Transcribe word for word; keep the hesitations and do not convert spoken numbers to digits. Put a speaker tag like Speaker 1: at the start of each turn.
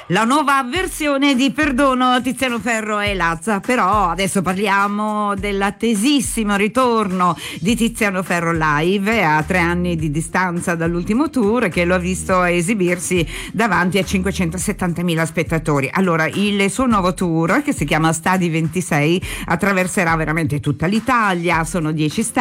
Speaker 1: La nuova versione di Perdono, Tiziano Ferro e Lazza. Però adesso parliamo dell'attesissimo ritorno di Tiziano Ferro live a tre anni di distanza dall'ultimo tour, che lo ha visto esibirsi davanti a cinquecentosettantamila spettatori. Allora, il suo nuovo tour, che si chiama Stadi ventisei, attraverserà veramente tutta l'Italia. Sono dieci stadi